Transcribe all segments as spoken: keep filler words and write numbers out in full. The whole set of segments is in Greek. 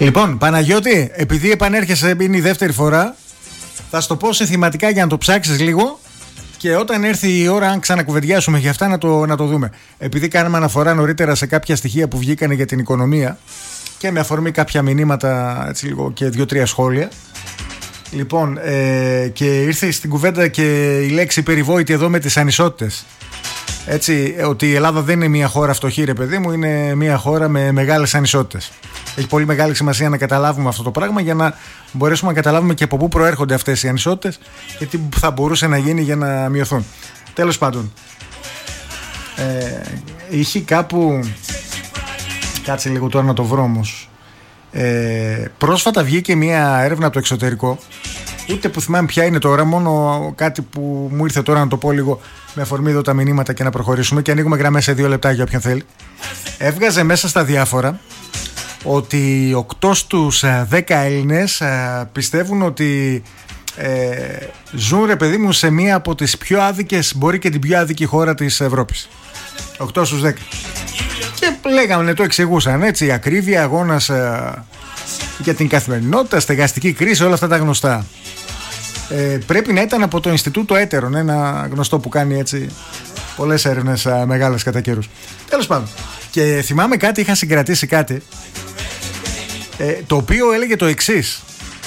Λοιπόν, Παναγιώτη, επειδή επανέρχεσαι, είναι η δεύτερη φορά, θα σου το πω συνθηματικά για να το ψάξεις λίγο και όταν έρθει η ώρα, αν ξανακουβεντιάσουμε για αυτά, να το, να το δούμε. Επειδή κάναμε αναφορά νωρίτερα σε κάποια στοιχεία που βγήκανε για την οικονομία και με αφορμή κάποια μηνύματα, έτσι λίγο, και δύο-τρία σχόλια. Λοιπόν, ε, και ήρθε στην κουβέντα και η λέξη περιβόητη εδώ με τις ανισότητες. Έτσι, ότι η Ελλάδα δεν είναι μια χώρα φτωχή, ρε παιδί μου, είναι μια χώρα με μεγάλες ανισότητες. Έχει πολύ μεγάλη σημασία να καταλάβουμε αυτό το πράγμα για να μπορέσουμε να καταλάβουμε και από πού προέρχονται αυτές οι ανισότητες και τι θα μπορούσε να γίνει για να μειωθούν. Τέλος πάντων, ε, είχε κάπου, κάτσε λίγο τώρα να το βρω όμως, ε, πρόσφατα βγήκε μια έρευνα από το εξωτερικό, ούτε που θυμάμαι ποια είναι τώρα, μόνο κάτι που μου ήρθε τώρα να το πω λίγο με αφορμή εδώ τα μηνύματα και να προχωρήσουμε, και ανοίγουμε γραμμές σε δύο λεπτά για όποιον θέλει. Έβγαζε μέσα στα διάφορα ότι οκτώ στους δέκα Έλληνες πιστεύουν ότι ε, ζουν, ρε παιδί μου, σε μία από τις πιο άδικες, μπορεί και την πιο άδικη χώρα της Ευρώπης. οκτώ στους δέκα. Και λέγανε, το εξηγούσαν έτσι, ακρίβεια, αγώνας ε, για την καθημερινότητα, στεγαστική κρίση, όλα αυτά τα γνωστά. Ε, πρέπει να ήταν από το Ινστιτούτο Έτερον, ένα γνωστό που κάνει έτσι πολλές έρευνες α, μεγάλες κατά καιρούς. Τέλος πάντων, και θυμάμαι κάτι, είχα συγκρατήσει κάτι, ε, το οποίο έλεγε το εξής,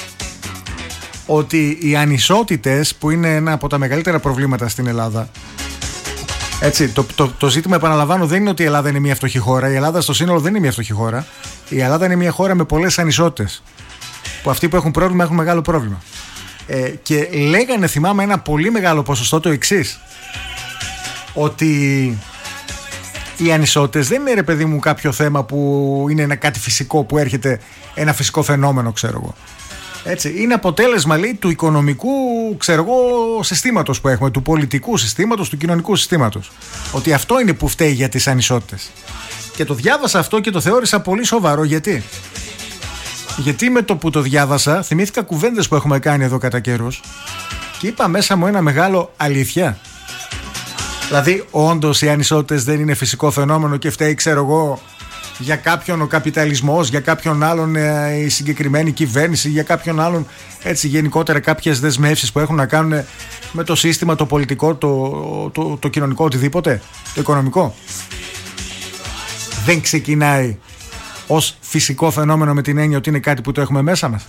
ότι οι ανισότητες, που είναι ένα από τα μεγαλύτερα προβλήματα στην Ελλάδα, έτσι, το, το, το ζήτημα, επαναλαμβάνω, δεν είναι ότι η Ελλάδα είναι μια φτωχή χώρα. Η Ελλάδα στο σύνολο δεν είναι μια φτωχή χώρα. Η Ελλάδα είναι μια χώρα με πολλές ανισότητες, που αυτοί που έχουν πρόβλημα έχουν μεγάλο πρόβλημα. Ε, και λέγανε, θυμάμαι, ένα πολύ μεγάλο ποσοστό το εξής, ότι οι ανισότητες δεν είναι, ρε παιδί μου, κάποιο θέμα που είναι ένα κάτι φυσικό που έρχεται, ένα φυσικό φαινόμενο, ξέρω εγώ. Έτσι, είναι αποτέλεσμα, λέει, του οικονομικού, ξέρω εγώ, συστήματος που έχουμε, του πολιτικού συστήματος, του κοινωνικού συστήματος. Ότι αυτό είναι που φταίει για τις ανισότητες. Και το διάβασα αυτό και το θεώρησα πολύ σοβαρό. Γιατί? Γιατί με το που το διάβασα θυμήθηκα κουβέντες που έχουμε κάνει εδώ κατά καιρούς και είπα μέσα μου ένα μεγάλο αλήθεια. Δηλαδή, όντως οι ανισότητες δεν είναι φυσικό φαινόμενο και φταίει, ξέρω εγώ, για κάποιον ο καπιταλισμός, για κάποιον άλλον ε, η συγκεκριμένη κυβέρνηση, για κάποιον άλλον, έτσι, γενικότερα κάποιες δεσμεύσεις που έχουν να κάνουν με το σύστημα, το πολιτικό, το, το, το, το κοινωνικό, οτιδήποτε, το οικονομικό. Δεν ξεκινάει ως φυσικό φαινόμενο με την έννοια ότι είναι κάτι που το έχουμε μέσα μας.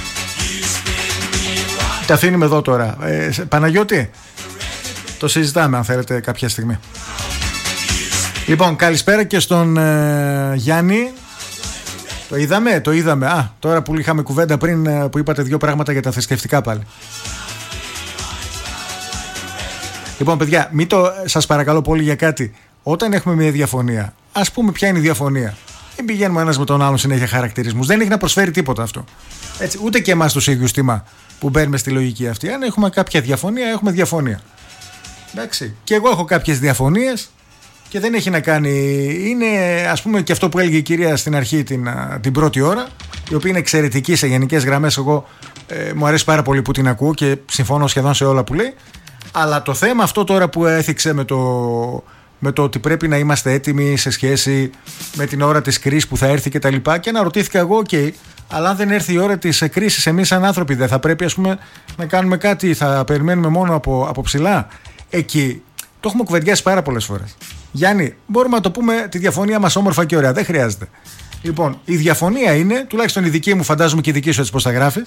Τα αφήνουμε εδώ τώρα. ε, Παναγιώτη, το συζητάμε αν θέλετε κάποια στιγμή. Λοιπόν, καλησπέρα και στον ε, Γιάννη. Το είδαμε, το είδαμε. Α, τώρα που είχαμε κουβέντα πριν, ε, που είπατε δύο πράγματα για τα θρησκευτικά πάλι. Λοιπόν, παιδιά, μην το, σας παρακαλώ πολύ για κάτι. Όταν έχουμε μια διαφωνία, ας πούμε ποια είναι η διαφωνία. Δεν πηγαίνουμε ένας με τον άλλον συνέχεια χαρακτηρισμούς. Δεν έχει να προσφέρει τίποτα αυτό. Έτσι, ούτε και εμάς τους ίδιους τιμά που μπαίνουμε στη λογική αυτή. Αν έχουμε κάποια διαφωνία, έχουμε διαφωνία. Εντάξει. Και εγώ έχω κάποιες διαφωνίες και δεν έχει να κάνει. Είναι, ας πούμε, και αυτό που έλεγε η κυρία στην αρχή την, την πρώτη ώρα, η οποία είναι εξαιρετική σε γενικές γραμμές. Εγώ ε, μου αρέσει πάρα πολύ που την ακούω και συμφωνώ σχεδόν σε όλα που λέει. Αλλά το θέμα αυτό τώρα που έθιξε με το, με το ότι πρέπει να είμαστε έτοιμοι σε σχέση με την ώρα της κρίσης που θα έρθει και τα λοιπά, και αναρωτήθηκα εγώ, οκ, okay, αλλά αν δεν έρθει η ώρα της κρίσης, εμείς σαν άνθρωποι δεν θα πρέπει, ας πούμε, να κάνουμε κάτι, θα περιμένουμε μόνο από, από ψηλά? Εκεί το έχουμε κουβεντιάσει πάρα πολλές φορές. Γιάννη, μπορούμε να το πούμε τη διαφωνία μας όμορφα και ωραία, δεν χρειάζεται. Λοιπόν, η διαφωνία είναι, τουλάχιστον η δική μου, φαντάζομαι και η δική σου, έτσι πως θα γράφεις,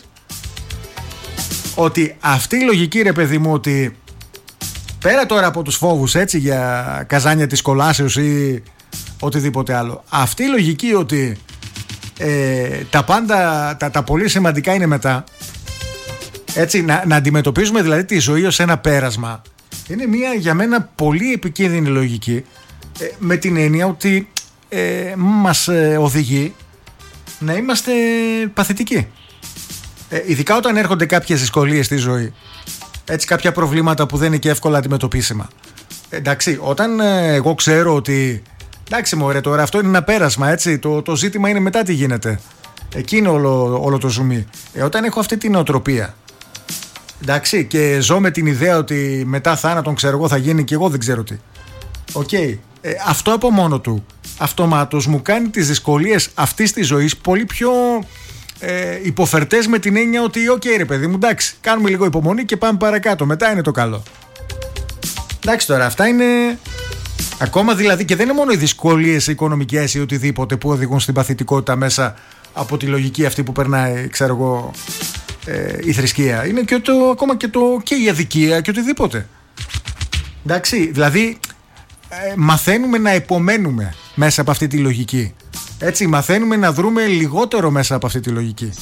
ότι αυτή η λογική, ρε παιδί μου, ότι πέρα τώρα από τους φόβους, έτσι, για καζάνια της κολάσεως ή οτιδήποτε άλλο, αυτή η λογική ότι ε, τα πάντα, τα, τα πολύ σημαντικά είναι μετά, έτσι, να, να αντιμετωπίζουμε δηλαδή τη ζωή ως ένα πέρασμα, είναι μια για μένα πολύ επικίνδυνη λογική, ε, με την έννοια ότι ε, μας ε, οδηγεί να είμαστε παθητικοί. Ε, ειδικά όταν έρχονται κάποιες δυσκολίες στη ζωή, έτσι, κάποια προβλήματα που δεν είναι και εύκολα αντιμετωπίσιμα. Ε, εντάξει, όταν ε, εγώ ξέρω ότι εντάξει μωρέ, τώρα αυτό είναι ένα πέρασμα, έτσι, το, το ζήτημα είναι μετά τι γίνεται. Εκεί είναι όλο, όλο το ζουμί. Ε, όταν έχω αυτή την νοοτροπία, εντάξει, και ζω με την ιδέα ότι μετά θάνατον, ξέρω εγώ, θα γίνει και εγώ δεν ξέρω τι. Οκ. Okay. Ε, αυτό από μόνο του αυτομάτως μου κάνει τις δυσκολίες αυτής της ζωής πολύ πιο ε, υποφερτές με την έννοια ότι οκ okay, ρε παιδί μου, εντάξει, κάνουμε λίγο υπομονή και πάμε παρακάτω, μετά είναι το καλό. Εντάξει τώρα, αυτά είναι ακόμα δηλαδή, και δεν είναι μόνο οι δυσκολίες οικονομικές ή οτιδήποτε που οδηγούν στην παθητικότητα μέσα από τη λογική αυτή που περνάει, ξέρω εγώ, ε, η θρησκεία. Είναι και το, ακόμα και, το, και η αδικία και οτιδήποτε. Εντάξει, δηλαδή ε, μαθαίνουμε να επομένουμε μέσα από αυτή τη λογική. Έτσι, μαθαίνουμε να δρούμε λιγότερο μέσα από αυτή τη λογική.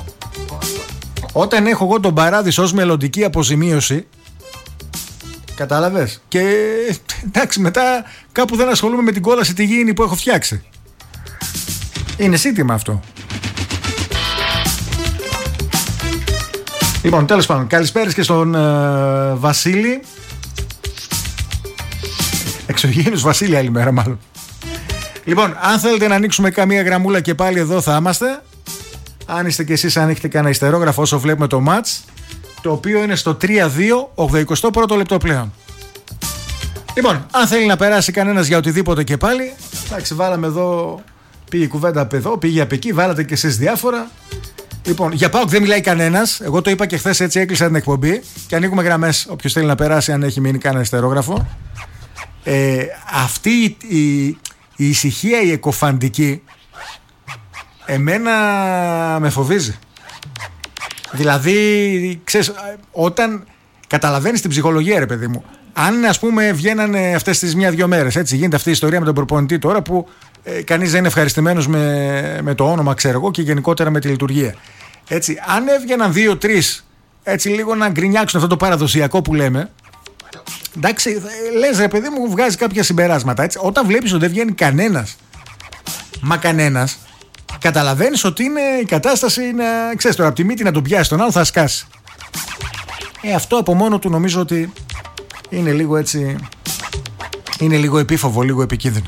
Όταν έχω εγώ τον παράδεισο ως μελλοντική αποζημίωση, κατάλαβες, και εντάξει, μετά κάπου δεν ασχολούμαι με την κόλαση τη γήινη που έχω φτιάξει. Είναι ζήτημα αυτό. Λοιπόν, τέλος πάντων, καλησπέρας και στον ε, Βασίλη. Εξωγήινος Βασίλη, άλλη μέρα μάλλον. Λοιπόν, αν θέλετε να ανοίξουμε καμία γραμμούλα και πάλι εδώ θα είμαστε. Αν είστε κι εσείς, αν έχετε κανένα ιστερόγραφο όσο βλέπουμε το match, το οποίο είναι στο τρία δύο ογδοηκοστό πρώτο λεπτό πλέον. Λοιπόν, αν θέλει να περάσει κανένας για οτιδήποτε και πάλι, εντάξει, βάλαμε εδώ, πήγε η κουβέντα από εδώ, πήγε από εκεί, βάλατε κι εσείς διάφορα. Λοιπόν, για ΠΑΟΚ δεν μιλάει κανένας. Εγώ το είπα και χθες, έτσι έκλεισα την εκπομπή. Και ανοίγουμε γραμμές, όποιος θέλει να περάσει, αν έχει μείνει κανένα ιστερόγραφο. Ε, αυτή η, η, η ησυχία, η εκοφαντική, εμένα με φοβίζει. Δηλαδή, ξέρεις, όταν καταλαβαίνεις την ψυχολογία, ρε παιδί μου, αν ας πούμε βγαίνανε αυτές τις μία-δυο μέρες, έτσι γίνεται αυτή η ιστορία με τον προπονητή τώρα που ε, κανείς δεν είναι ευχαριστημένος με, με το όνομα, ξέρω εγώ, και γενικότερα με τη λειτουργία. Έτσι, αν έβγαιναν δύο-τρεις, έτσι λίγο να γκρινιάξουν αυτό το παραδοσιακό που λέμε, εντάξει, λες ρε παιδί μου, βγάζει κάποια συμπεράσματα. Έτσι. Όταν βλέπεις ότι δεν βγαίνει κανένας, μα κανένας, καταλαβαίνεις ότι είναι, η κατάσταση είναι, ξέρεις τώρα, από τη μύτη να τον πιάσει τον άλλο θα σκάσει. Ε, αυτό από μόνο του νομίζω ότι είναι λίγο έτσι, είναι λίγο επίφοβο, λίγο επικίνδυνο.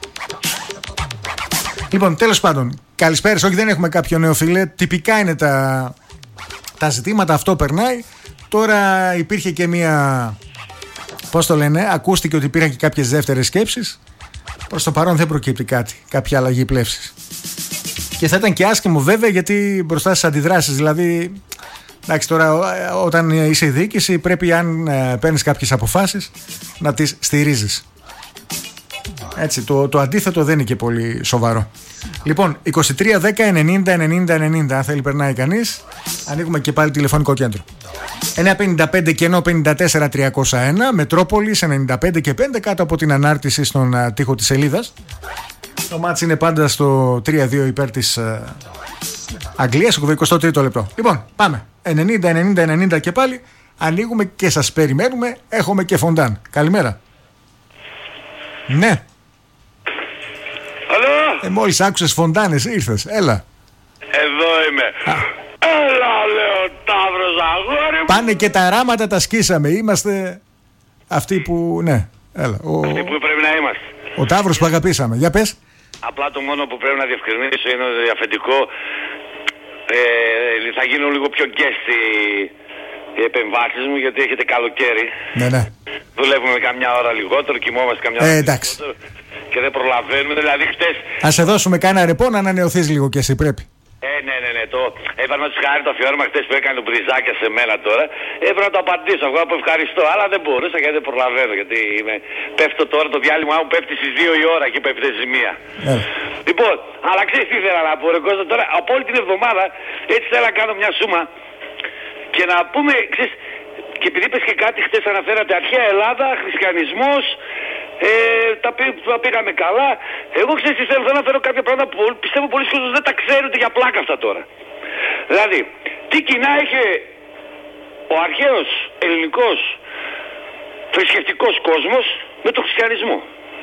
Λοιπόν, τέλος πάντων, καλησπέρας, όχι δεν έχουμε κάποιο νέο φίλε, τυπικά είναι τα, τα ζητήματα, αυτό περνάει. Τώρα υπήρχε και μία, πώς το λένε, ακούστηκε ότι υπήρχαν και κάποιες δεύτερες σκέψεις. Προς το παρόν δεν προκύπτει κάτι, κάποια αλλαγή πλεύσης. Και θα ήταν και άσχημο βέβαια, γιατί μπροστά στις αντιδράσεις, δηλαδή, εντάξει τώρα όταν είσαι η διοίκηση πρέπει, αν ε, παίρνεις κάποιες αποφάσεις, να τις στηρίζεις. Έτσι, το, το αντίθετο δεν είναι και πολύ σοβαρό. Λοιπόν, είκοσι τρία δέκα ενενήντα ενενήντα ενενήντα, αν θέλει περνάει κανείς. Ανοίγουμε και πάλι τηλεφωνικό κέντρο. εννιακόσια πενήντα πέντε κενό πενήντα τέσσερα τριακόσια ένα, Μετρόπολης ενενήντα πέντε και πέντε, κάτω από την ανάρτηση στον uh, τοίχο της σελίδας. Το μάτς είναι πάντα στο τρία δύο υπέρ της uh, Αγγλίας, ογδοηκοστό τρίτο λεπτό. Λοιπόν, πάμε. ενενήντα ενενήντα ενενήντα και πάλι. Ανοίγουμε και σας περιμένουμε. Έχουμε και φοντάν. Καλημέρα. Ναι. Αλλό. Ε, μόλις άκουσες φοντάνες ήρθες. Έλα. Εδώ είμαι. Α. Έλα, λέω, Ταύρος αγόρι μου. Πάνε και τα ράματα τα σκίσαμε. Είμαστε αυτοί που, ναι. Έλα. Ο... Αυτοί που πρέπει να είμαστε. Ο Ταύρος που αγαπήσαμε. Για πες. Απλά το μόνο που πρέπει να διευκρινίσω είναι ότι διαφετικό ε, θα γίνουν λίγο πιο γκέστη οι επεμβάσεις μου, γιατί έχετε καλοκαίρι. Ναι, ναι. Δουλεύουμε καμιά ώρα λιγότερο, κοιμόμαστε καμιά ώρα ε, εντάξει. λιγότερο και δεν προλαβαίνουμε. Δηλαδή χτες... Ας σε δώσουμε κανένα ρεπό να ανανεωθείς λίγο κι εσύ, πρέπει. Ε, ναι, ναι, ναι. Το έπαιρνα τους χάρη το αφιέρωμα χτες που έκανε τον Μπριζάκια σε μένα τώρα. Έπρεπε να το απαντήσω. Εγώ που ευχαριστώ. Αλλά δεν μπορούσα γιατί δεν προλαβαίνω. Γιατί είμαι... πέφτω τώρα, το διάλειμμα μου πέφτει στις δύο η ώρα και πέφτει στη μία. Ε. Λοιπόν, αλλά ξέρεις τι ήθελα να πω, ρε Κώστα, τώρα από όλη την εβδομάδα έτσι θέλω να κάνω μια σούμα και να πούμε, ξέρεις, και επειδή είπες και κάτι χτες, αναφέρατε αρχαία Ελλάδα, χριστιανισμός. Ε, τα, πή, τα πήγαμε καλά. Εγώ ξέρεις τι θέλω, θέλω να φέρω κάποια πράγματα που πιστεύω πολλοί κόσμος δεν τα ξέρουν για πλάκα αυτά τώρα. Δηλαδή, τι κοινά είχε ο αρχαίος ελληνικός θρησκευτικός κόσμος με τον χριστιανισμό.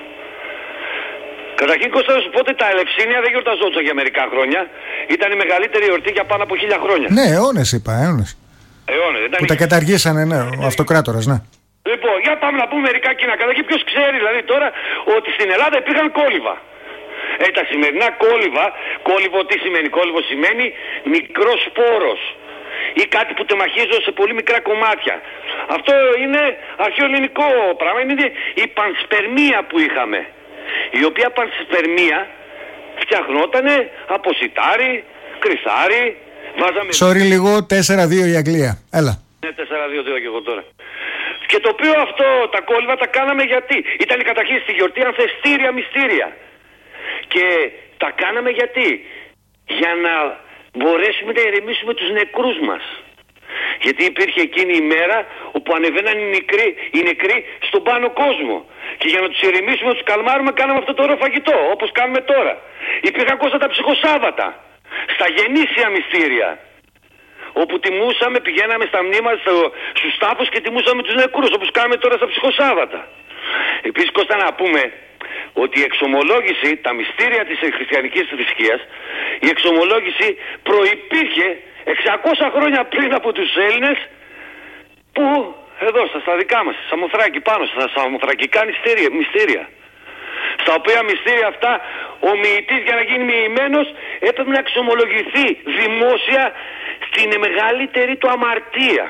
Καταρχήν, Κώστα, να σου πω ότι τα Ελευσίνια δεν γιορταζόντουσαν για μερικά χρόνια. Ήταν η μεγαλύτερη εορτή για πάνω από χίλια χρόνια. Ναι, αιώνες είπα, αιώνες. Αιώνες, ήταν. Που τα καταργήσανε, ναι, ο αυτοκράτορας, ναι. Λοιπόν, για πάμε να πούμε μερικά κοινά. Καταρχήν, ποιος ξέρει δηλαδή τώρα ότι στην Ελλάδα υπήρχαν κόλυβα. Ε, τα σημερινά κόλυβα, κόλυβο τι σημαίνει? Κόλυβο σημαίνει μικρός σπόρος ή κάτι που τεμαχίζω σε πολύ μικρά κομμάτια. Αυτό είναι αρχαιοελληνικό πράγμα. Είναι η πανσπερμία που είχαμε. Η οποία πανσπερμία φτιαχνόταν από σιτάρι, Κρυθάρι, βάζαμε... Sorry λίγο, τέσσερα δύο η Αγγλία. Έλα. Ναι, τέσσερα δύο δύο και εγώ τώρα. Και το οποίο αυτό, τα κόλληβα τα κάναμε γιατί. Ήταν καταρχήν στη γιορτή ανθεστήρια μυστήρια. Και τα κάναμε γιατί. Για να μπορέσουμε να ηρεμήσουμε τους νεκρούς μας. Γιατί υπήρχε εκείνη η μέρα όπου ανεβαίναν οι νεκροί, οι νεκροί στον πάνω κόσμο. Και για να τους ηρεμήσουμε, να τους καλμάρουμε, κάναμε αυτό το ωραίο φαγητό, όπως κάνουμε τώρα. Υπήρχαν κόστα τα ψυχοσάββατα, στα γεννήσια μυστήρια. Όπου τιμούσαμε, πηγαίναμε στα μνήμα, στο, στους τάφους και τιμούσαμε τους νεκρούς, όπως κάνουμε τώρα στα ψυχοσάββατα. Επίσης, Κώστα, να πούμε ότι η εξομολόγηση, τα μυστήρια της χριστιανικής θρησκείας, η εξομολόγηση προϋπήρχε εξακόσια χρόνια πριν από τους Έλληνες, που εδώ στα, στα δικά μας, στα Σαμοθράκη πάνω, στα σαμοθρακικά μυστήρια, μυστήρια. Στα οποία μυστήρια αυτά ο μοιητής, για να γίνει μοιημένος, έπρεπε να εξομολογηθεί δημόσια στην μεγαλύτερη του αμαρτία.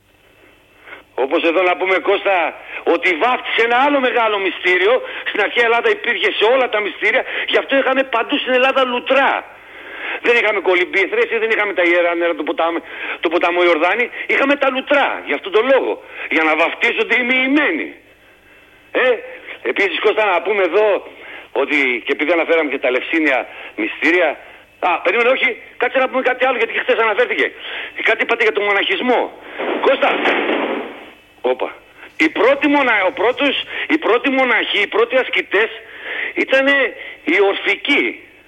Όπως εδώ να πούμε, Κώστα, ότι βάφτισε ένα άλλο μεγάλο μυστήριο. Στην αρχαία Ελλάδα υπήρχε σε όλα τα μυστήρια, γι' αυτό είχαμε παντού στην Ελλάδα λουτρά. Δεν είχαμε κολυμπήθρες, δεν είχαμε τα ιερά νερά του ποτάμου, το ποταμό Ιορδάνη, είχαμε τα λουτρά, γι' αυτόν τον λόγο, για να βαφτίζονται οι μοιημένοι. Ε, επίσης, Κώστα, να πούμε εδώ ότι, και επειδή αναφέραμε και τα Λευσίνια μυστήρια, α, περίμενε, όχι, κάτσε να πούμε κάτι άλλο, γιατί χθες αναφέρθηκε. Κάτι είπατε για τον μοναχισμό. Κώστα, όπα. Οι πρώτοι, μονα, ο πρώτος, οι πρώτοι μοναχοί, οι πρώτοι ασκητές ήταν οι ορφικοί.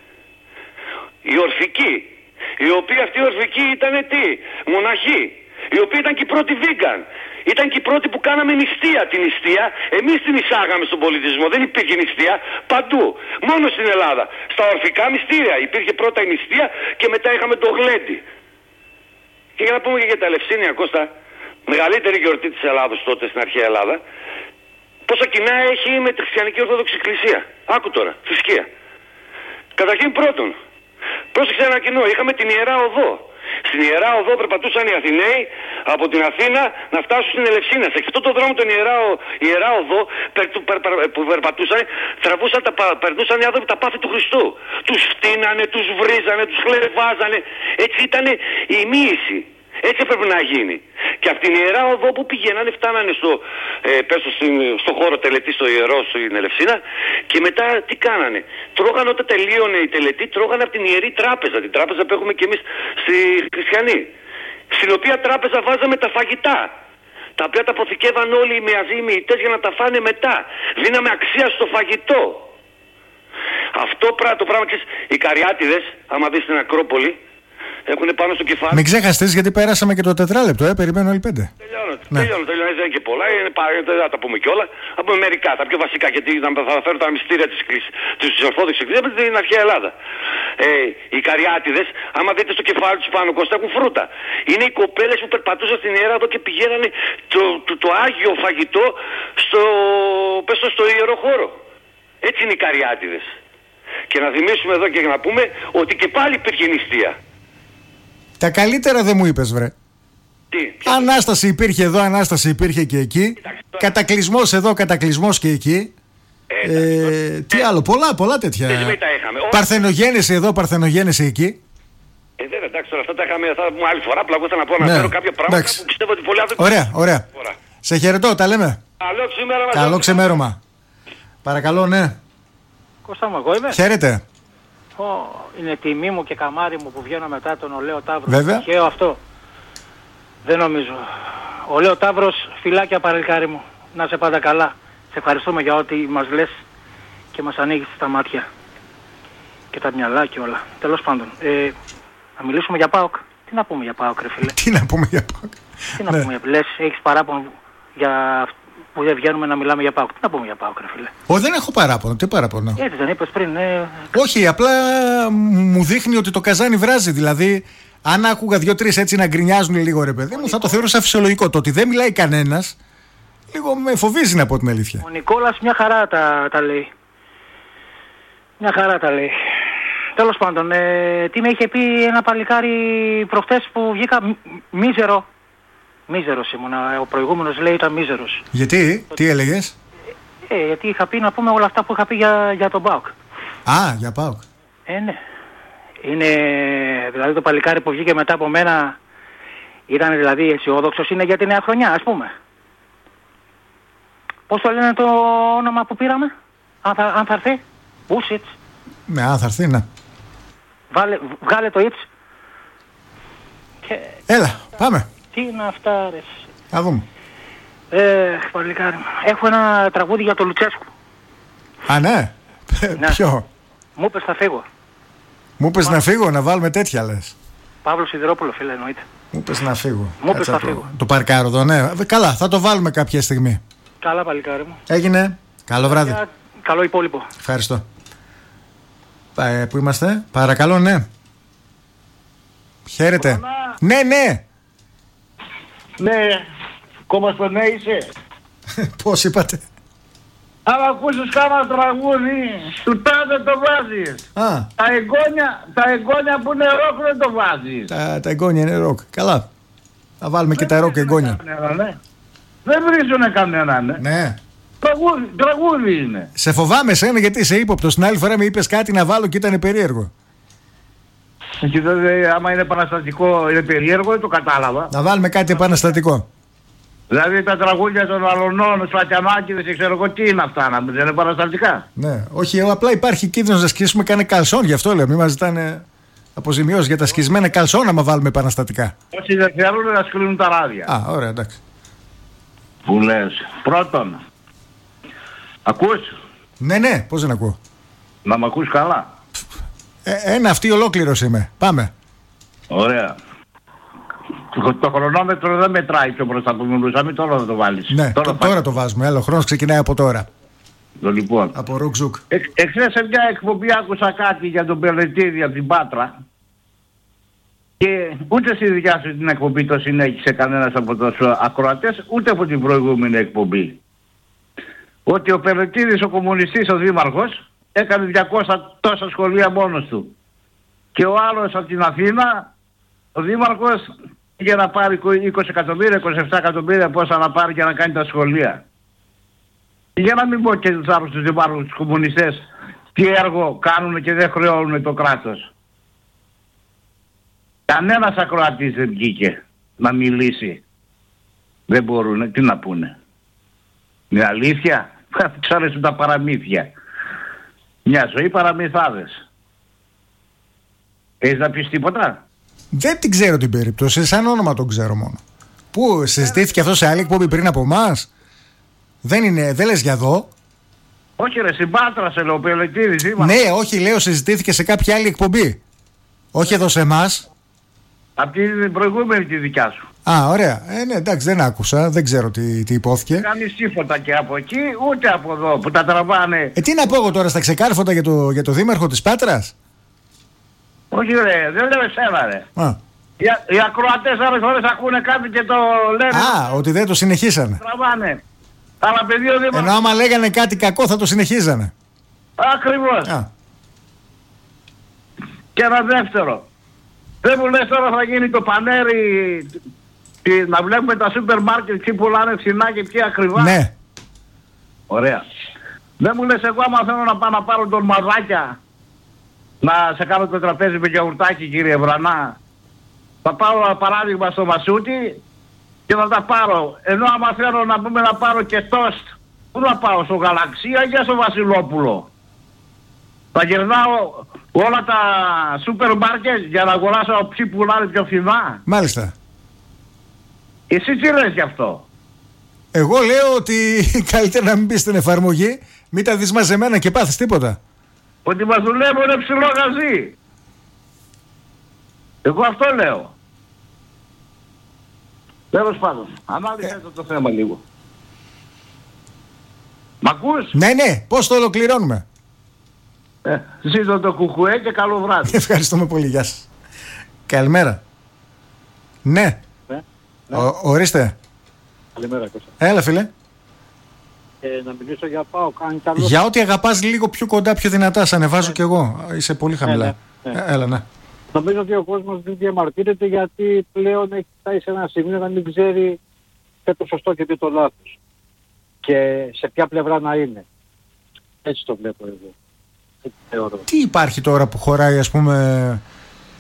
Οι ορφικοί, οι οποίοι αυτοί οι ορφικοί ήταν τι, μοναχοί, οι οποίοι ήταν και οι πρώτοι vegan. Ήταν και οι πρώτοι που κάναμε νηστεία. Την νηστεία εμείς την εισάγαμε στον πολιτισμό. Δεν υπήρχε νηστεία παντού. Μόνο στην Ελλάδα. Στα ορφικά μυστήρια υπήρχε πρώτα η νηστεία και μετά είχαμε το γλέντι. Και για να πούμε και για τα Λευσίνια, Κώστα, μεγαλύτερη γιορτή της Ελλάδος τότε στην αρχαία Ελλάδα, πόσα κοινά έχει με τη χριστιανική Ορθόδοξη Εκκλησία. Άκου τώρα, θρησκεία. Καταρχήν πρώτον, πρόσεξε ένα κοινό, είχαμε την Ιερά Οδό. Στην Ιερά Οδό περπατούσαν οι Αθηναίοι από την Αθήνα να φτάσουν στην Ελευσίνα. Σε αυτό το δρόμο τον Ιερά, Ιερά Οδό περ, περ, περ, που περπατούσαν, τραβούσαν τα, περνούσαν οι άνθρωποι τα πάθη του Χριστού. Τους φτύνανε, τους βρίζανε, τους χλεβάζανε. Έτσι ήταν η μοίηση. Έτσι έπρεπε να γίνει. Και από την Ιερά Οδό που πηγαίνανε, φτάνανε στο, ε, πέσω στην, στο χώρο τελετή, στο Ιερό, στην Ελευσίνα, και μετά τι κάνανε. Τρώγανε όταν τελείωνε η τελετή, τρώγανε από την Ιερή Τράπεζα, την τράπεζα που έχουμε και εμείς στη Χριστιανοί. Στην οποία τράπεζα βάζαμε τα φαγητά, τα οποία τα αποθηκεύαν όλοι οι μοιαζοί οι μοιητές για να τα φάνε μετά. Δίναμε αξία στο φαγητό. Αυτό το πράγμα, ξέρεις, οι Καριάτιδες, άμα δεις στην Ακρόπολη, έχουν πάνω στο κεφάλι. Μην ξέχαστες, γιατί πέρασαμε και το τετράλεπτο, ε, περιμένω άλλοι πέντε. Τελειώνω, ναι. τελειώνω, τελειώνω, δεν είναι και πολλά, είναι, δεν θα τα πούμε κιόλα. Θα πούμε μερικά, τα πιο βασικά, γιατί θα φέρω τα μυστήρια της, της Ορθόδοξης Εκκλησίας με την αρχαία Ελλάδα. Ε, οι Καριάτιδες, άμα δείτε στο κεφάλι τους πάνω, Κώστα, έχουν φρούτα. Είναι οι κοπέλες που περπατούσαν στην Ιερά εδώ και πηγαίνανε το, το, το Άγιο φαγητό στο, πέσω, στο ιερό χώρο. Έτσι είναι οι Καριάτιδες. Και να θυμίσουμε εδώ και να πούμε ότι και πάλι υπήρχε νηστεία. Τα καλύτερα δεν μου είπες, βρε. Τι, Ανάσταση υπήρχε εδώ, Ανάσταση υπήρχε και εκεί. Κατακλυσμός εδώ, κατακλυσμός και εκεί. Ε, ε, τι άλλο, πολλά, πολλά τέτοια. Παρθενογένεση εδώ, παρθενογένεση εκεί. Ε, δεν, εντάξει, τώρα αυτά τα είχαμε, θα πούμε άλλη φορά. Απλά εγώ θα να πω να φέρω κάποια πράγματα εντάξει. Που πιστεύω ότι πολλοί άνθρωποι. Ωραία, ωραία. Φορά. Σε χαιρετώ, τα λέμε. Καλό ξημέρωμα. Καλό ξημέρωμα. Παρακαλώ, ναι. Κώστα μου, εγώ είμαι. Χαίρετε. Oh, είναι τιμή μου και καμάρι μου που βγαίνω μετά τον Ολέο Ταύρο. Βέβαια. Τυχαίο αυτό. Δεν νομίζω. Ο Λέο Ταύρος, φιλάκια παρελκάρι μου. Να είσαι πάντα καλά. Σε ευχαριστούμε για ό,τι μας λες και μας ανοίγεις τα μάτια. Και τα μυαλά και όλα. Τέλος πάντων. Ε, να μιλήσουμε για ΠΑΟΚ. Τι να πούμε για ΠΑΟΚ, ρε φίλε. Τι να πούμε για ΠΑΟΚ. Τι να ναι. πούμε. Λες, έχεις παράπονο για που δεν βγαίνουμε να μιλάμε για ΠΑΟΚ. Τι να πούμε για ΠΑΟΚ, ρε φίλε. Ω, δεν έχω παράπονο. Τι παράπονο. Έτσι δεν είπες πριν. Ε... Όχι, απλά μου δείχνει ότι το καζάνι βράζει. Δηλαδή, αν άκουγα δύο-τρεις έτσι να γκρινιάζουν λίγο, ρε παιδί μου, θα το θεωρούσα φυσιολογικό. Το ότι δεν μιλάει κανένας, λίγο με φοβίζει, να πω την αλήθεια. Ο Νικόλας μια χαρά τα, τα λέει. Μια χαρά τα λέει. Τέλος πάντων, ε, τι με είχε πει ένα παλικάρι προχτές που βγήκα μ, μίζερο. Μίζερος ήμουνα. Ο προηγούμενος λέει ήταν μίζερος. Γιατί, τι έλεγες? Ε, γιατί είχα πει να πούμε όλα αυτά που είχα πει για, για τον ΠΑΟΚ. Α, για ΠΑΟΚ. Ε, ναι. Είναι Δηλαδή το παλικάρι που βγήκε μετά από μένα ήταν δηλαδή αισιόδοξος, είναι για τη νέα χρονιά, ας πούμε. Πώς το λένε το όνομα που πήραμε, αν θα, αν θα έρθει, Ούσιτς. Ναι, αν θα έρθει, ναι. Βάλε, βγάλε το Ιτς. Και... Έλα, πάμε. Τι είναι αυτά, ρε. Θα δούμε. Ε, παλικάρι μου. Έχω ένα τραγούδι για τον Λουτσέσκου. Α, ναι. Ναι. Ποιο? Μου είπες θα φύγω. Μου είπες να φύγω, να βάλουμε τέτοια λες. Παύλο Σιδηρόπουλο, φίλε, εννοείται. Μου είπες να φύγω. Μου είπες θα το, φύγω. Το παρκάρω εδώ, ναι. Καλά, θα το βάλουμε κάποια στιγμή. Καλά, παλικάρι μου. Έγινε. Καλό βράδυ. Για... Καλό υπόλοιπο. Ευχαριστώ. Ε, πού είμαστε? Παρακαλώ, ναι. Χαίρετε. Κορώνα. Ναι, ναι. Ναι, κόμμα στο ναι είσαι. Πώς είπατε? Αν ακούσεις κάνα τραγούδι, του τάδε το βάζεις. Α, Τα εγγόνια, τα εγγόνια που είναι ροκ δεν το βάζεις. τα, τα εγγόνια είναι ροκ. Καλά. Θα βάλουμε και τα ροκ εγγόνια. Κανένα, ναι. Δεν βρίζουνε κανένα, ναι. Ναι. Τραγούδι, τραγούδι είναι. Σε φοβάμαι εσένα γιατί είσαι ύποπτος. Την άλλη φορά με είπες κάτι να βάλω και ήταν περίεργο. Και τότε άμα είναι επαναστατικό, είναι περίεργο, το κατάλαβα. Να βάλουμε κάτι επαναστατικό. Δηλαδή τα τραγούδια των αλωνών, Σφατιανάκηδες και ξέρω εγώ τι είναι αυτά, να μην είναι επαναστατικά. Ναι. Όχι, απλά υπάρχει κίνδυνος να σκίσουμε κανένα καλσόν, γι' αυτό λέω. Μην μας ζητάνε αποζημιώσεις για τα σκισμένα καλσόν άμα βάλουμε επαναστατικά. Όσοι δεν θέλουν να σκλίνουν τα ράδια. Α, ωραία, εντάξει. Που λες. Πρώτον, ακούς, Ναι, ναι, πώς δεν ακούω. να μ' ακούς καλά. Ε, ένα αυτή ολόκληρος είμαι. Πάμε. Ωραία. Το, το χρονόμετρο δεν μετράει πιο μπροστά που μιλούσαμε, τώρα θα το βάλεις. Ναι, τώρα, θα- τώρα το βάζουμε. Έλα, ο χρόνος ξεκινάει από τώρα. Το λοιπόν. Από ρουκ ζουκ. Ε, εχθές σε μια εκπομπή άκουσα κάτι για τον Πελετήδη από την Πάτρα και ούτε στη δικιά σου την εκπομπή το συνέχισε κανένας από τους ακροατές, ούτε από την προηγούμενη εκπομπή. Ότι ο Πελετήδης, ο κομμουνιστής, ο δήμαρχος, έκανε διακόσια τόσα σχολεία μόνος του. Και ο άλλος από την Αθήνα, ο δήμαρχος, για να πάρει είκοσι εκατομμύρια, είκοσι επτά εκατομμύρια πόσα να πάρει για να κάνει τα σχολεία. Για να μην πω και τους άλλους τους δημάρχους, τους κομμουνιστές, τι έργο κάνουν και δεν χρεώνουν το κράτος. Κανένας ακροατής δεν βγήκε να μιλήσει. Δεν μπορούν, τι να πούνε. Είναι αλήθεια, τους αρέσουν τα παραμύθια. Μια ζωή παραμυθάδες. Έχεις να πεις τίποτα? Δεν την ξέρω την περίπτωση, σαν όνομα τον ξέρω μόνο. Πού συζητήθηκε αυτό σε άλλη εκπομπή πριν από εμάς? Δεν είναι, δεν λες για εδώ. Όχι ρε, στην Πάτρα σε λέω, Πελετήδης είμαι. Ναι, όχι, λέω συζητήθηκε σε κάποια άλλη εκπομπή. Όχι εδώ σε εμάς. Απ' την προηγούμενη τη δικιά σου. Α, ωραία. Ε, ναι, εντάξει, δεν άκουσα, δεν ξέρω τι, τι υπόθηκε. Κάνεις τίποτα και από εκεί, ούτε από εδώ που τα τραβάνε. Ε, τι να πω εγώ τώρα στα ξεκάρφωτα για το, για το δήμαρχο της Πάτρας? Όχι ρε, δεν λέω εσένα ρε. Α, Οι, οι ακροατές άλλες φορές ακούνε κάτι και το λένε. Α, ότι δεν το συνεχίσανε. Τραβάνε. Αλλά παιδί ο Δήμαρχος. Ενώ άμα λέγανε κάτι κακό θα το συνεχίζανε. Ακριβώς. Α, Και ένα δεύτερο. Δεν μου λες τώρα θα γίνει το πανέρι, τι- να βλέπουμε τα σούπερ μάρκετ τι πουλάνε φθηνά και ποιοι ακριβά. ναι. Ωραία. Δεν μου λες εγώ άμα θέλω να πάω να πάρω τον μαδάκια, να σε κάνω το τραπέζι με γιαουρτάκι κύριε Βρανά, θα πάω παράδειγμα στο Μασούτι και θα τα πάρω. Ενώ άμα θέλω να πούμε να πάρω και τόστ, πού θα πάω, στο Γαλαξία ή στο Βασιλόπουλο? Θα γυρνάω όλα τα σούπερ μάρκετ για να αγοράσω από ποιοι πουλάνε πιο φθηνά. Μάλιστα. Εσύ τι λες γι' αυτό? Εγώ λέω ότι καλύτερα να μην μπει στην εφαρμογή, μην τα δεις μαζεμένα και πάθεις τίποτα. Ότι μας δουλεύουν ψηλό γαζί. Εγώ αυτό λέω. Τέλος πάντων, ανάλυσε το θέμα λίγο. Μ' ακούς? Ναι, ναι, πώς το ολοκληρώνουμε? Ε, ζήτω το κουκουέ και καλό βράδυ. Ευχαριστούμε πολύ, γεια σας. Καλημέρα. Ναι. Ναι. Ο, ορίστε. Καλημέρα, Κώστα. Έλα, φίλε. Ε, να μιλήσω για πάω, κάνει καλό. Για ό,τι αγαπάς λίγο πιο κοντά, πιο δυνατά, σε ανεβάζω κι εγώ. Είσαι πολύ χαμηλά. Ναι, ναι, ναι. Ε, έλα, ναι. Νομίζω ότι ο κόσμος δεν διαμαρτύρεται γιατί πλέον έχει φτάσει σε ένα σημείο να μην ξέρει τι το σωστό και τι το λάθος. Και σε ποια πλευρά να είναι. Έτσι το βλέπω εγώ. Έτσι θεωρώ. Τι υπάρχει τώρα που χωράει, ας πούμε,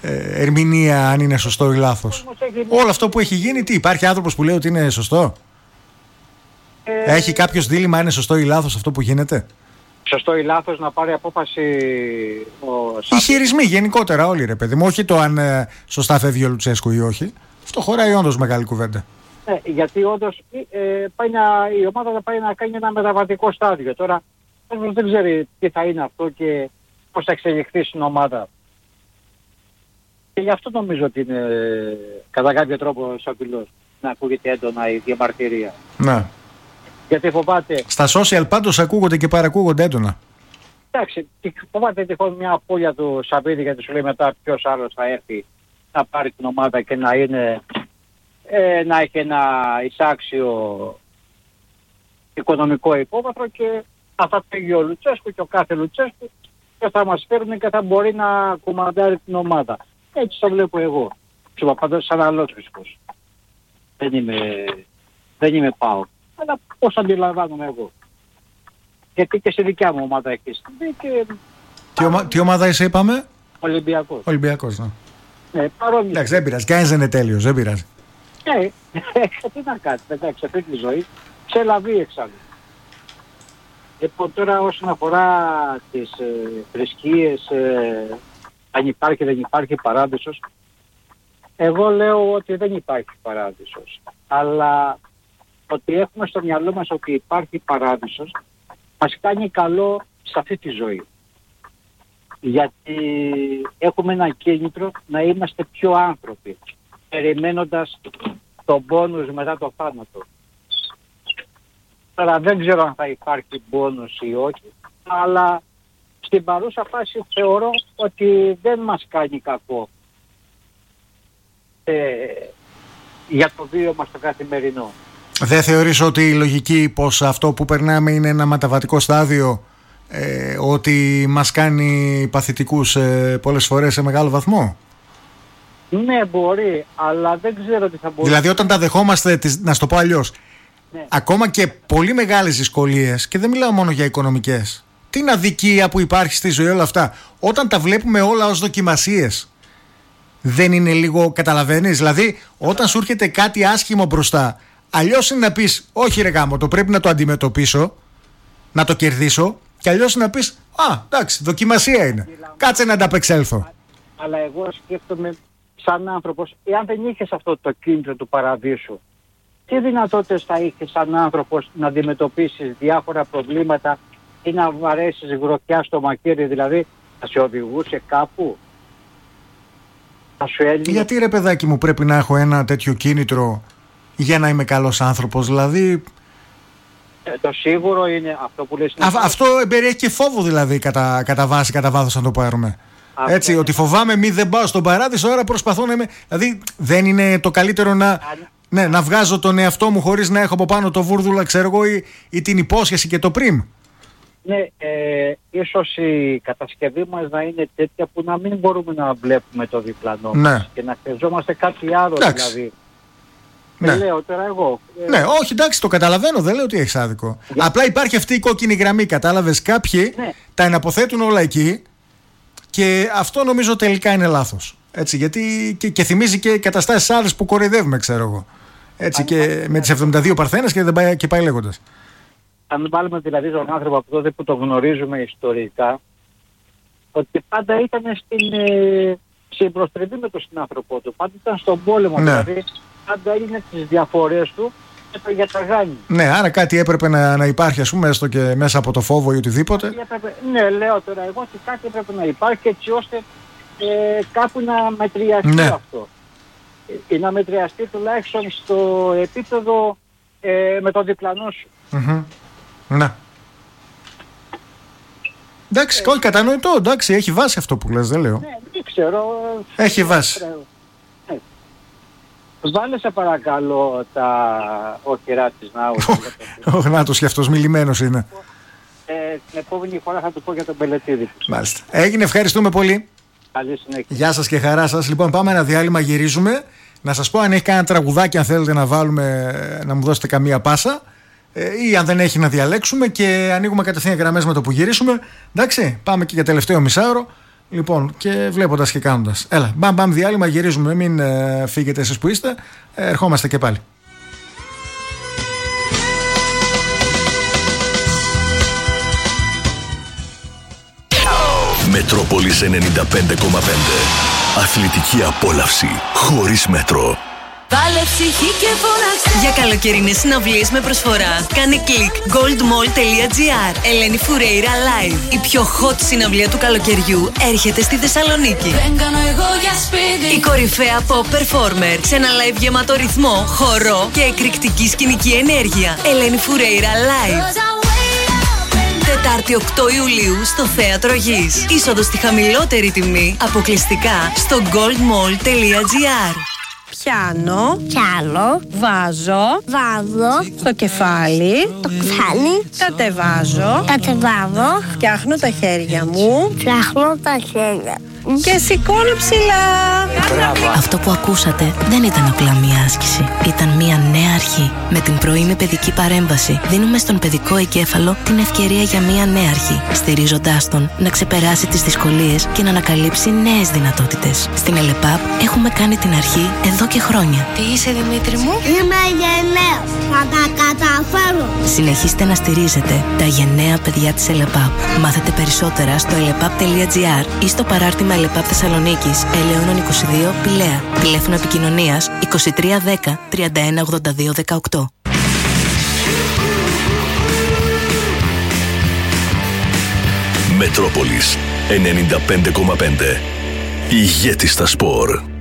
ε, ερμηνεία αν είναι σωστό ή λάθος. Όλο αυτό που έχει γίνει, τι, υπάρχει άνθρωπος που λέει ότι είναι σωστό? Ε, έχει κάποιος δίλημμα αν είναι σωστό ή λάθος αυτό που γίνεται? Σωστό ή λάθος να πάρει απόφαση ο Οι χειρισμοί γενικότερα όλοι, ρε παιδί μου, όχι το αν ε, σωστά φεύγει ο Λουτσέσκου ή όχι. Αυτό χωράει όντως μεγάλη κουβέντα. Ναι, γιατί όντως ε, πάει να, η ομάδα θα πάει να κάνει ένα μεταβατικό στάδιο. Τώρα δεν ξέρει τι θα είναι αυτό και πώς θα εξελιχθεί στην ομάδα. Και γι' αυτό νομίζω ότι είναι κατά κάποιο τρόπο σαπηλός να ακούγεται έντονα η διαμαρτυρία. Ναι. Γιατί φοβάται... Στα social πάντως ακούγονται και παρακούγονται έντονα. Εντάξει, φοβάται τυχόν μια απώλεια του Σαββίδη, γιατί σου λέει μετά ποιος άλλος θα έρθει να πάρει την ομάδα και να είναι... Ε, να έχει ένα εισάξιο οικονομικό υπόβαθρο και θα θα φύγει ο Λουτσέσκου και ο κάθε Λουτσέσκου και θα μας φέρουν και θα μπορεί να κομμαντάρει την ομάδα. Έτσι το βλέπω εγώ. Σου είπα πάντως σαν άλλος φυσικός. Δεν είμαι, δεν είμαι πάω. Αλλά πώς αντιλαμβάνομαι εγώ. Γιατί και στη δικιά μου ομάδα έχει συμβεί και... Τι, ομα, τι ομάδα είσαι είπαμε? Ολυμπιακός. Ολυμπιακός, ναι. Ναι, παρόμοια. Εντάξει, δεν πειράζει. Κανείς δεν είναι τέλειος, δεν πειράζει. Ναι, τι να κάνει, εντάξει, αυτή τη ζωή, σε λαβεί εξάλλου. Λοιπόν, τώρα όσον αφορά τις ε, θρησκείες, ε, αν υπάρχει δεν υπάρχει παράδεισος, εγώ λέω ότι δεν υπάρχει παράδεισος. Αλλά ότι έχουμε στο μυαλό μας ότι υπάρχει παράδεισος, μας κάνει καλό σε αυτή τη ζωή. Γιατί έχουμε ένα κίνητρο να είμαστε πιο άνθρωποι, περιμένοντας τον πόνους μετά το θάνατο. Τώρα δεν ξέρω αν θα υπάρχει πόνος ή όχι, αλλά στην παρούσα φάση θεωρώ ότι δεν μας κάνει κακό ε, για το βίωμα στο καθημερινό. Δεν θεωρείς ότι η λογική πως αυτό που περνάμε είναι ένα μεταβατικό στάδιο, ε, ότι μας κάνει παθητικούς ε, πολλές φορές σε μεγάλο βαθμό? Ναι, μπορεί, αλλά δεν ξέρω τι θα μπορεί. Δηλαδή όταν τα δεχόμαστε, να στο πω αλλιώς, ναι, ακόμα και πολύ μεγάλες δυσκολίες, και δεν μιλάω μόνο για οικονομικές, την αδικία που υπάρχει στη ζωή, όλα αυτά, όταν τα βλέπουμε όλα ως δοκιμασίες, δεν είναι λίγο, καταλαβαίνεις? Δηλαδή όταν σου έρχεται κάτι άσχημο μπροστά, αλλιώς είναι να πεις όχι ρε γάμο, το πρέπει να το αντιμετωπίσω, να το κερδίσω, και αλλιώς είναι να πεις α, εντάξει, δοκιμασία είναι, κάτσε να ανταπεξέλθω. Αλλά εγώ σκέφτομαι σαν άνθρωπος, εάν δεν είχες αυτό το κίνητρο του παραδείσου, τι δυνατότητες θα είχες σαν άνθρωπος να αντιμετωπίσεις διάφορα προβλήματα ή να βαρέσεις γροθιά στο μακέρι, δηλαδή θα σε οδηγούσε κάπου, θα σου έλεγε... Γιατί ρε παιδάκι μου πρέπει να έχω ένα τέτοιο κίνητρο για να είμαι καλός άνθρωπος, δηλαδή... Ε, το σίγουρο είναι αυτό που λες... Α, αυτό περιέχει και φόβο δηλαδή κατά, κατά βάση, κατά βάθος να το πάρουμε. Αυτό έτσι, είναι... ότι φοβάμαι μη δεν πάω στον παράδεισο, άρα προσπαθώ να είμαι... Δηλαδή δεν είναι το καλύτερο να... Αν... Ναι, να βγάζω τον εαυτό μου χωρίς να έχω από πάνω το βούρδουλα, ξέρω εγώ, ή, ή την υπόσχεση και το πριμ. Ναι, ε, ίσως η κατασκευή μας να είναι τέτοια που να μην μπορούμε να βλέπουμε το διπλανό ναι. μας και να χρειαζόμαστε κάτι άλλο, εντάξει, δηλαδή. Ναι. Δεν λέω τώρα εγώ. Ναι, όχι, εντάξει, το καταλαβαίνω, δεν λέω ότι έχεις άδικο. Για... Απλά υπάρχει αυτή η κόκκινη γραμμή, κατάλαβες, κάποιοι ναι. τα εναποθέτουν όλα εκεί και αυτό νομίζω τελικά είναι λάθος. Έτσι, γιατί και, και θυμίζει και καταστάσεις άλλες που κοροϊδεύουμε, ξέρω εγώ. Έτσι, αν και αν... με τις εβδομήντα δύο Παρθένες και, δεν πάει, και πάει λέγοντας. Αν βάλουμε δηλαδή τον άνθρωπο από τότε που το γνωρίζουμε ιστορικά, ότι πάντα ήταν στην, ε, στην προστριβή με τον συνάνθρωπό του, πάντα ήταν στον πόλεμο, ναι. δηλαδή πάντα έγινε τις διαφορές του και το γιαταγάνι. Ναι, άρα κάτι έπρεπε να, να υπάρχει, ας πούμε, έστω και μέσα από το φόβο ή οτιδήποτε. Έπρεπε, ναι, λέω τώρα εγώ ότι κάτι έπρεπε να υπάρχει έτσι ώστε ε, κάπου να μετριαστεί ναι. αυτό. Ή να μετριαστεί τουλάχιστον στο επίπεδο ε, με τον διπλανό σου. Mm-hmm. Ναι. Εντάξει, ε, όχι κατανοητό, εντάξει, έχει βάση αυτό που λες, δεν λέω. Ναι, δεν ξέρω. Έχει βάση. Ναι. Βάλε σε παρακαλώ τα οχυρά της Νάου. Ο Νάτος και αυτός μιλημένος είναι. Ε, την επόμενη φορά θα του πω για τον Πελετίδη. Μάλιστα. Έγινε, ευχαριστούμε πολύ. Καλή συνέχεια. Γεια σας και χαρά σας. Λοιπόν, πάμε ένα διάλειμμα, γυρίζουμε. Να σας πω αν έχει κανένα τραγουδάκι, αν θέλετε να βάλουμε, να μου δώσετε καμία πάσα. Ή αν δεν έχει να διαλέξουμε και ανοίγουμε κατευθείαν γραμμές με το που γυρίσουμε. Εντάξει, πάμε και για τελευταίο μισάωρο. Λοιπόν, και βλέποντας και κάνοντας. Έλα, μπαμ μπαμ διάλειμμα, γυρίζουμε. Μην ε, φύγετε εσείς που είστε. Ε, ερχόμαστε και πάλι. Μετρόπολης ενενήντα πέντε κόμμα πέντε. Αθλητική απόλαυση χωρίς μέτρο. Βάλε ψυχή και φώναξε. Για καλοκαιρινές συναυλίες με προσφορά, κάνε κλικ goldmall τελεία gr. Ελένη Φουρέιρα Live. Η πιο hot συναυλία του καλοκαιριού έρχεται στη Θεσσαλονίκη. Δεν κάνω εγώ για σπίτι. Η κορυφαία pop performer σε ένα live γεμάτο ρυθμό, χορό και εκρηκτική σκηνική ενέργεια. Ελένη Φουρέιρα Live. Τετάρτη οκτώ Ιουλίου στο Θέατρο Γης. Είσοδος στη χαμηλότερη τιμή, αποκλειστικά στο goldmall τελεία gr. Πιάνω, πιάνω, βάζω, βάζω, στο κεφάλι, το κεφάλι, κατεβάζω, κατεβάζω, φτιάχνω τα χέρια μου, φτιάχνω τα χέρια και σηκώνω ψηλά. Αυτό που ακούσατε δεν ήταν απλά μία άσκηση. Ήταν μία νέα αρχή. Με την πρωινή παιδική παρέμβαση δίνουμε στον παιδικό εγκέφαλο την ευκαιρία για μία νέα αρχή, στηρίζοντάς τον να ξεπεράσει τις δυσκολίες και να ανακαλύψει νέες δυνατότητες. Στην ΕΛΕΠΑΠ έχουμε κάνει την αρχή εδώ και χρόνια. Τι είσαι, Δημήτρη μου? Είμαι γενναίος. Θα τα καταφέρω. Συνεχίστε να στηρίζετε τα γενναία παιδιά της ΕΛΕΠΑΠ. Μάθετε περισσότερα στο ελεπαπ τελεία gr ή στο παράρτημα ΕΛΕΠΑΠ Θεσσαλονίκης, Ελαιώνων είκοσι δύο, Πηλαία. Τηλέφωνο επικοινωνίας είκοσι τρία δέκα τριάντα ένα ογδόντα δύο δεκαοκτώ. Μετρόπολης ενενήντα πέντε κόμμα πέντε. Ηγέτη στα σπορ.